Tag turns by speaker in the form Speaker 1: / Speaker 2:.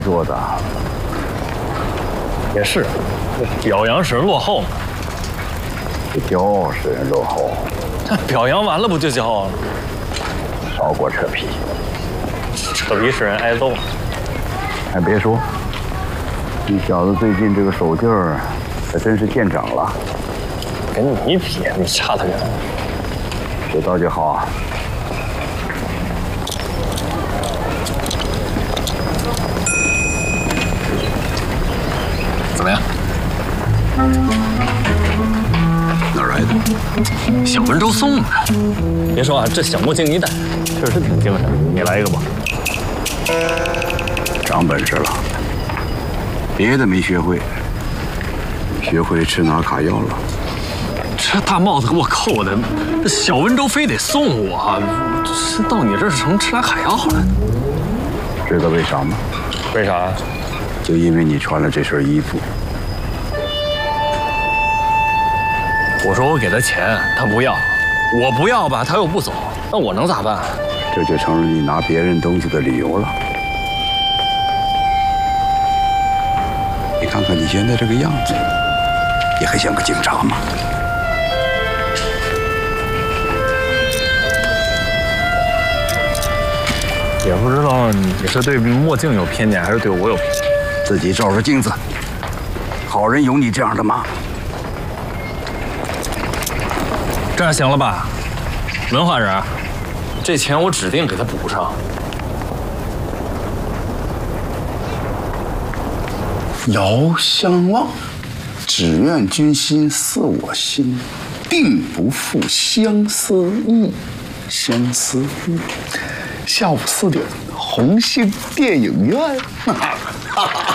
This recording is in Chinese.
Speaker 1: 做的。
Speaker 2: 也是，表扬使人落后嘛。
Speaker 1: 骄傲使人落后，
Speaker 2: 表扬完了不就骄傲了？
Speaker 1: 少过扯皮，
Speaker 2: 扯皮使人挨揍。
Speaker 1: 还别说，你小子最近这个手劲儿，还真是见长了。
Speaker 2: 跟你比，你差得远。
Speaker 1: 知道就好啊。
Speaker 3: 怎么样？哪儿来的？小温州送的。
Speaker 2: 别说啊，这小木镜你戴，确实挺精神。你来一个吧。
Speaker 1: 长本事了，别的没学会，学会吃拿卡药了。
Speaker 3: 这大帽子给我扣的，这小温州非得送我，这到你这儿成吃拿卡药了。
Speaker 1: 知道为啥吗？
Speaker 2: 为啥？
Speaker 1: 就因为你穿了这身衣服。
Speaker 2: 我说我给他钱，他不要，我不要吧，他又不走，那我能咋办？
Speaker 1: 这就成了你拿别人东西的理由了。你看看你现在这个样子，你还像个警察吗？
Speaker 2: 也不知道你是对墨镜有偏见，还是对我有偏见。
Speaker 1: 自己照照镜子，好人有你这样的吗？
Speaker 2: 这样行了吧？文化人，这钱我指定给他补上。
Speaker 1: 遥相望，只愿君心似我心，定不负相思意。相思意，下午4点，红星电影院。